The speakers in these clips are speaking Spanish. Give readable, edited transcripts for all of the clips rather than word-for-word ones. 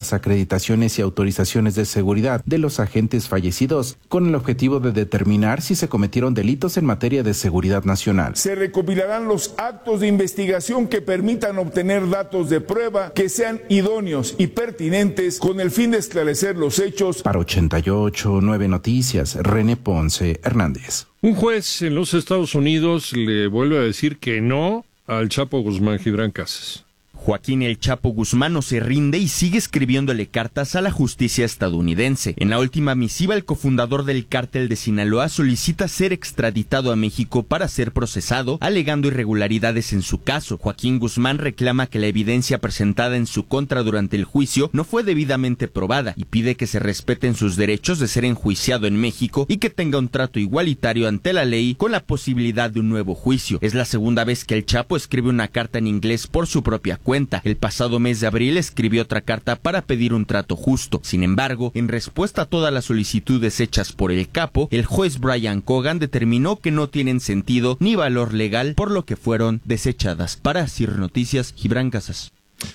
las acreditaciones y autorizaciones de seguridad de los agentes fallecidos, con el objetivo de determinar si se cometieron delitos en materia de seguridad nacional. Se recopilarán los actos de investigación que permitan obtener datos de prueba que sean idóneos y pertinentes con el fin de esclarecer los hechos. Para 88.9 Noticias, René Ponce Hernández. Un juez en los Estados Unidos le vuelve a decir que no al Chapo Guzmán. Gibran Casas. Joaquín El Chapo Guzmán no se rinde y sigue escribiéndole cartas a la justicia estadounidense. En la última misiva, el cofundador del cártel de Sinaloa solicita ser extraditado a México para ser procesado, alegando irregularidades en su caso. Joaquín Guzmán reclama que la evidencia presentada en su contra durante el juicio no fue debidamente probada y pide que se respeten sus derechos de ser enjuiciado en México y que tenga un trato igualitario ante la ley con la posibilidad de un nuevo juicio. Es la segunda vez que El Chapo escribe una carta en inglés por su propia cuenta. El pasado mes de abril escribió otra carta para pedir un trato justo. Sin embargo, en respuesta a todas las solicitudes hechas por el capo, el juez Brian Cogan determinó que no tienen sentido ni valor legal, por lo que fueron desechadas. Para CIR Noticias, Gibran Casas.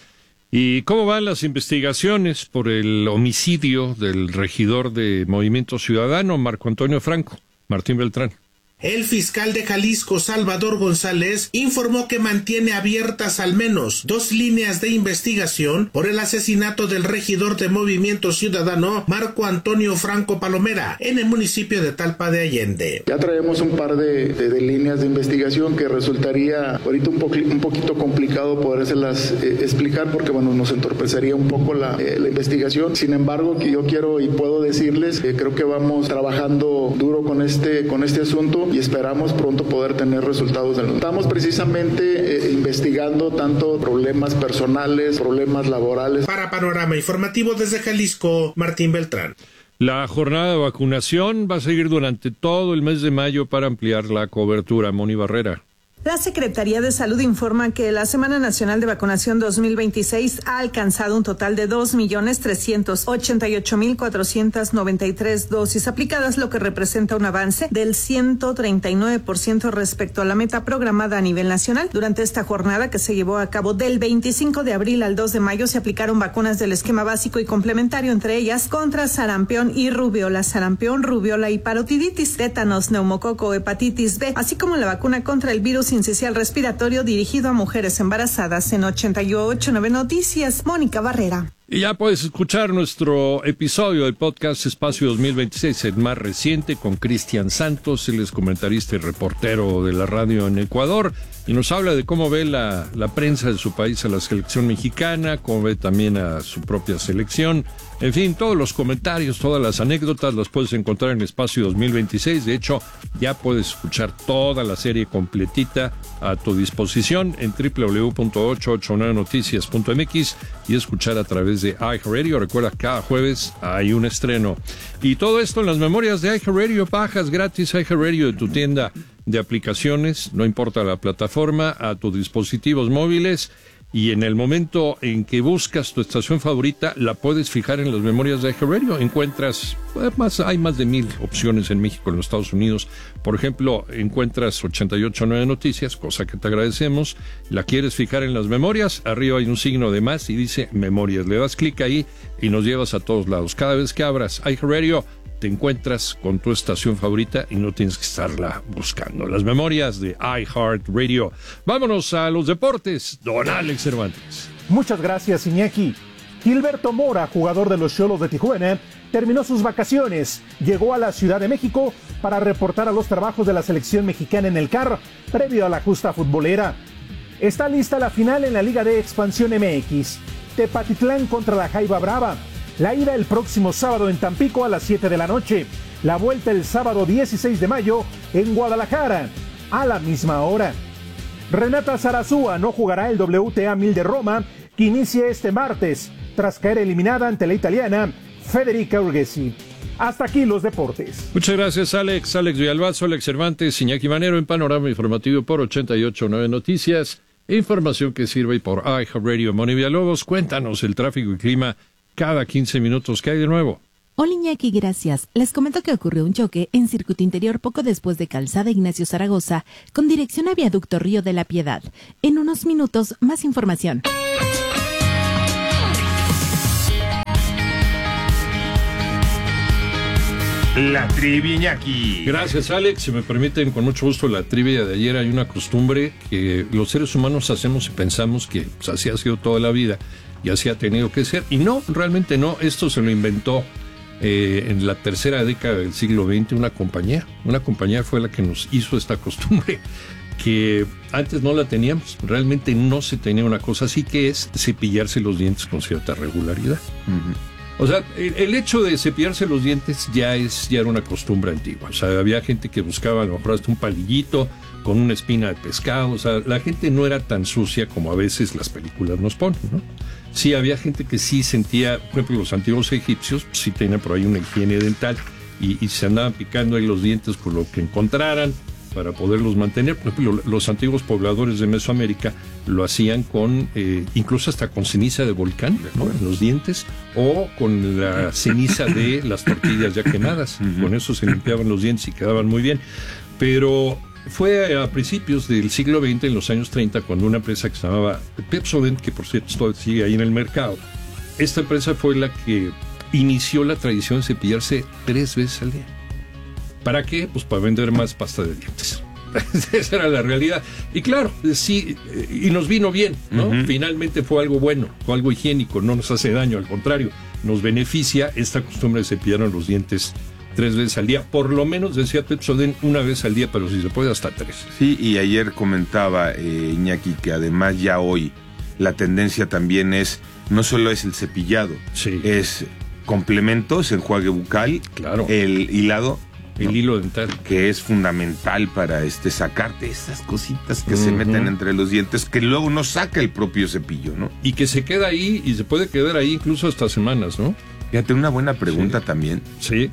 ¿Y cómo van las investigaciones por el homicidio del regidor de Movimiento Ciudadano, Marco Antonio Franco? Martín Beltrán. El fiscal de Jalisco, Salvador González, informó que mantiene abiertas al menos 2 líneas de investigación por el asesinato del regidor de Movimiento Ciudadano, Marco Antonio Franco Palomera, en el municipio de Talpa de Allende. Ya traemos un par de líneas de investigación que resultaría ahorita un poquito complicado podérselas explicar porque nos entorpecería un poco la investigación. Sin embargo, que yo quiero y puedo decirles que creo que vamos trabajando duro con este asunto y esperamos pronto poder tener resultados. Estamos precisamente investigando tanto problemas personales, problemas laborales. Para Panorama Informativo desde Jalisco, Martín Beltrán. La jornada de vacunación va a seguir durante todo el mes de mayo para ampliar la cobertura. Moni Barrera. La Secretaría de Salud informa que la Semana Nacional de Vacunación 2026 ha alcanzado un total de 2.388.493 dosis aplicadas, lo que representa un avance del 139% respecto a la meta programada a nivel nacional. Durante esta jornada, que se llevó a cabo del 25 de abril al 2 de mayo, se aplicaron vacunas del esquema básico y complementario, entre ellas contra sarampión y rubiola, y parotiditis, tétanos, neumococo, hepatitis B, así como la vacuna contra el virus sincicial respiratorio dirigido a mujeres embarazadas. En 88.9 Noticias, Mónica Barrera. Y ya puedes escuchar nuestro episodio del podcast Espacio 2026, el más reciente, con Cristian Santos, él es comentarista y reportero de la radio en Ecuador, y nos habla de cómo ve la prensa de su país a la selección mexicana, cómo ve también a su propia selección. En fin, todos los comentarios, todas las anécdotas las puedes encontrar en Espacio 2026. De hecho, ya puedes escuchar toda la serie completita a tu disposición en www.889noticias.mx y escuchar a través de iHeartRadio. Recuerda, cada jueves hay un estreno. Y todo esto en las memorias de iHeartRadio. Bajas gratis iHeartRadio de tu tienda de aplicaciones, no importa la plataforma, a tus dispositivos móviles. Y en el momento en que buscas tu estación favorita, la puedes fijar en las memorias de iHeartRadio. Encuentras, hay más de 1,000 opciones en México, en los Estados Unidos. Por ejemplo, encuentras 88.9 Noticias, cosa que te agradecemos. La quieres fijar en las memorias, arriba hay un signo de más y dice memorias. Le das clic ahí y nos llevas a todos lados. Cada vez que abras iHeartRadio, te encuentras con tu estación favorita y no tienes que estarla buscando. Las memorias de iHeartRadio. Vámonos a los deportes. Don Alex Cervantes. Muchas gracias, Iñaki. Gilberto Mora, jugador de los Xolos de Tijuana, terminó sus vacaciones. Llegó a la Ciudad de México para reportar a los trabajos de la selección mexicana en el CAR, previo a la justa futbolera. Está lista la final en la Liga de Expansión MX. Tepatitlán contra la Jaiba Brava. La ida el próximo sábado en Tampico a las 7 de la noche. La vuelta el sábado 16 de mayo en Guadalajara a la misma hora. Renata Zarazúa no jugará el WTA 1000 de Roma, que inicia este martes, tras caer eliminada ante la italiana Federica Urgesi. Hasta aquí los deportes. Muchas gracias, Alex. Alex Villalbazo, Alex Cervantes, Iñaki Manero en Panorama Informativo por 88.9 Noticias. Información que sirve por iHeartRadio. Moni Villalobos, cuéntanos el tráfico y clima cada 15 minutos. ¿Qué hay de nuevo? Hola, Iñaki, gracias. Les comento que ocurrió un choque en Circuito Interior poco después de Calzada Ignacio Zaragoza con dirección a Viaducto Río de la Piedad. En unos minutos, más información. La trivia, Iñaki. Gracias, Alex. Si me permiten, con mucho gusto, la trivia de ayer. Hay una costumbre que los seres humanos hacemos y pensamos que pues, así ha sido toda la vida y así ha tenido que ser. Y no, realmente no. Esto se lo inventó en la tercera década del siglo XX una compañía. Una compañía fue la que nos hizo esta costumbre, que antes no la teníamos. Realmente no se tenía una cosa así, que es cepillarse los dientes con cierta regularidad. O sea, el hecho de cepillarse los dientes ya era una costumbre antigua. O sea, había gente que buscaba a lo mejor hasta un palillito con una espina de pescado. O sea, la gente no era tan sucia como a veces las películas nos ponen, ¿no? Sí, había gente que sí sentía, por ejemplo, los antiguos egipcios sí tenían por ahí una higiene dental y se andaban picando ahí los dientes por lo que encontraran para poderlos mantener. Por ejemplo, los antiguos pobladores de Mesoamérica lo hacían con, incluso hasta con ceniza de volcán, ¿no? En los dientes, o con la ceniza de las tortillas ya quemadas. Con eso se limpiaban los dientes y quedaban muy bien. Pero fue a principios del siglo XX, en los años 30, cuando una empresa que se llamaba Pepsodent, que por cierto sigue ahí en el mercado, esta empresa fue la que inició la tradición de cepillarse 3 veces al día. ¿Para qué? Pues para vender más pasta de dientes. Esa era la realidad. Y claro, sí, y nos vino bien, ¿no? Finalmente fue algo bueno, fue algo higiénico, no nos hace daño, al contrario, nos beneficia esta costumbre de cepillarnos los dientes 3 veces al día. Por lo menos, decía Pepsodent, 1 vez al día, pero si se puede hasta 3. Sí, y ayer comentaba Iñaki que además ya hoy la tendencia también es, no solo es el cepillado, sí, es complementos, enjuague bucal, claro, el hilado, el hilo dental, que es fundamental para sacarte esas cositas que se meten entre los dientes, que luego no saca el propio cepillo, ¿no? Y que se queda ahí, y se puede quedar ahí incluso hasta semanas, ¿no? Fíjate, una buena pregunta también. Sí.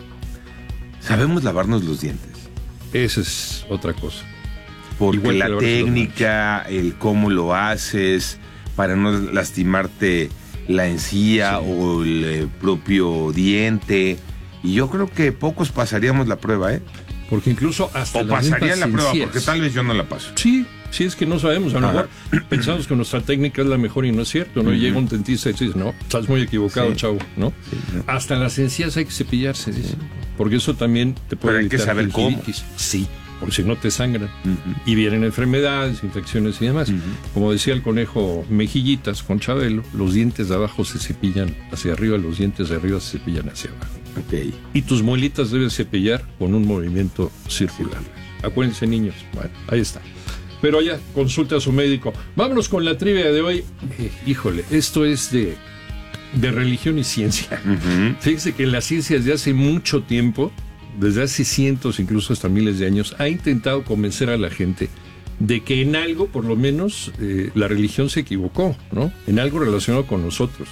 ¿Sabemos lavarnos los dientes? Esa es otra cosa. Porque la técnica, el cómo lo haces, para no lastimarte la encía o el propio diente. Y yo creo que pocos pasaríamos la prueba, ¿eh? Porque incluso hasta o pasarían la prueba, porque tal vez yo no la paso. Sí, sí, es que no sabemos. A lo mejor pensamos que nuestra técnica es la mejor y no es cierto, ¿no? Y llega un dentista y dice, no, estás muy equivocado, chavo, ¿no? Sí, no. Hasta las encías hay que cepillarse, dice. Porque eso también te puede evitar. Pero hay que saber cómo. Sí, porque si no te sangran. Y vienen enfermedades, infecciones y demás. Como decía el conejo Mejillitas con Chabelo, los dientes de abajo se cepillan hacia arriba, los dientes de arriba se cepillan hacia abajo. Okay. Y tus muelitas debes cepillar con un movimiento circular. Acuérdense, niños. Bueno, ahí está. Pero ya, consulta a su médico. Vámonos con la trivia de hoy. Híjole, esto es de religión y ciencia. Fíjense que la ciencia desde hace mucho tiempo, desde hace cientos, incluso hasta miles de años, ha intentado convencer a la gente de que en algo, por lo menos, la religión se equivocó, ¿no? En algo relacionado con nosotros.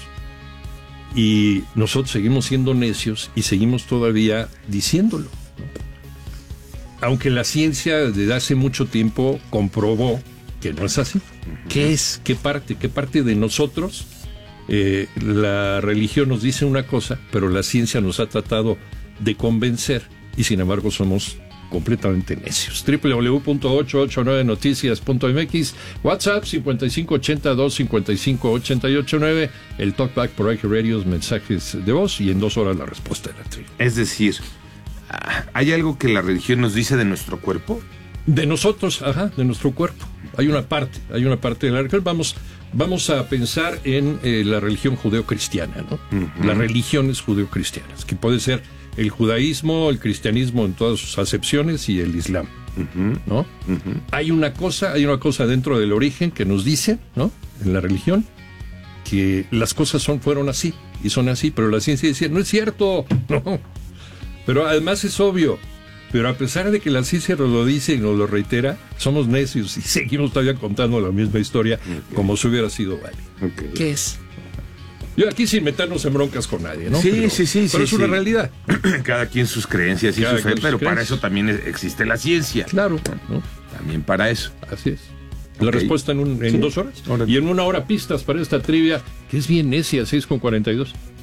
Y nosotros seguimos siendo necios y seguimos todavía diciéndolo, ¿no? Aunque la ciencia desde hace mucho tiempo comprobó que no es así. ¿Qué es? ¿Qué parte de nosotros? La religión nos dice una cosa, pero la ciencia nos ha tratado de convencer y sin embargo somos completamente necios. www.889noticias.mx, WhatsApp 5582-558889, el Talkback por iHeartRadio, mensajes de voz y en 2 horas la respuesta de la trivia. Es decir, ¿hay algo que la religión nos dice de nuestro cuerpo? De nosotros, de nuestro cuerpo. Hay una parte de la religión. Vamos a pensar en la religión judeocristiana, ¿no? Las religiones judeocristianas, que puede ser el judaísmo, el cristianismo en todas sus acepciones y el islam, ¿no? Hay una cosa dentro del origen que nos dice, ¿no? En la religión, que las cosas fueron así y son así, pero la ciencia dice, no es cierto, no. Pero además es obvio. Pero a pesar de que la ciencia nos lo dice y nos lo reitera, somos necios y seguimos todavía contando la misma historia como si hubiera sido válido. ¿Qué es? Yo aquí sin meternos en broncas con nadie, ¿no? Sí, pero es una realidad. Cada quien sus creencias y su fe, pero para eso también existe la ciencia. Claro, ¿no? También para eso. Así es. La respuesta en 2 horas. Y en 1 hora pistas para esta trivia, que es bien necia, 6:42.